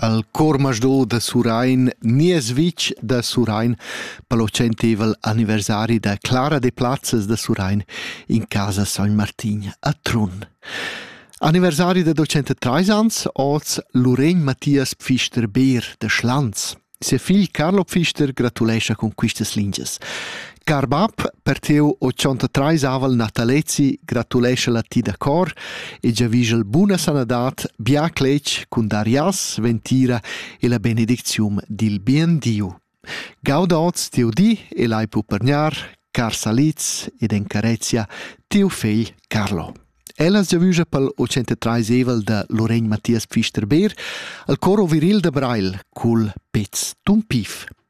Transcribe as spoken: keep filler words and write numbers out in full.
Al cor masdò de Surain, nies vic de Surain, per lo centevel anniversari de Clara de Platzes de Surain in casa San Martin a Trun. Anniversari de duecentotreis ans, oz Lorraine Mattias Pfister-Beer de Schlanz. Se figlio Carlo Pfister gratulescha con quistas linges. Car bab, per teu ottantotreis avel natalezi, gratulescha la ti da cor e già vigel buona sanadat, bia clec, cun darias, ventira e la benediczium dil bien Dio. Gaudaoz teu di e lai pupernjar, car saliz ed encarezia teu fegl Carlo. Ellas già vuja pel ottantotreis evel de Lorraine Mattias Pfister-Beer, al coro viril de Brail, cul pez tumpif.